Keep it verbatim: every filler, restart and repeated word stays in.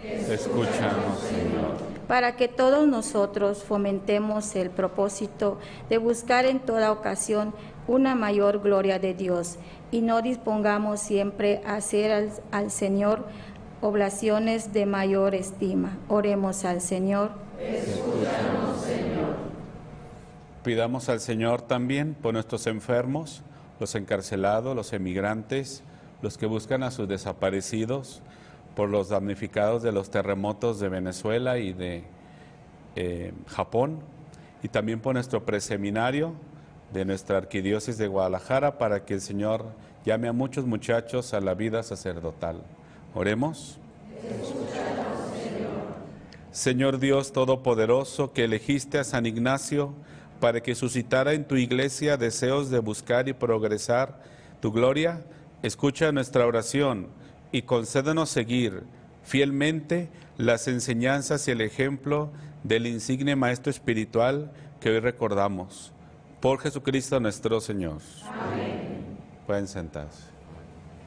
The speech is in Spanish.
Escúchanos, Señor. Para que todos nosotros fomentemos el propósito de buscar en toda ocasión una mayor gloria de Dios y no dispongamos siempre a hacer al, al Señor oblaciones de mayor estima. Oremos al Señor. Escúchanos, Señor. Pidamos al Señor también por nuestros enfermos, los encarcelados, los emigrantes, los que buscan a sus desaparecidos, por los damnificados de los terremotos de Venezuela y de eh, Japón, y también por nuestro preseminario de nuestra arquidiócesis de Guadalajara, para que el Señor llame a muchos muchachos a la vida sacerdotal. Oremos. Escúchanos, Señor. Señor Dios Todopoderoso, que elegiste a San Ignacio para que suscitara en tu iglesia deseos de buscar y progresar tu gloria, escucha nuestra oración y concédenos seguir fielmente las enseñanzas y el ejemplo del insigne Maestro Espiritual que hoy recordamos. Por Jesucristo nuestro Señor. Amén. Pueden sentarse.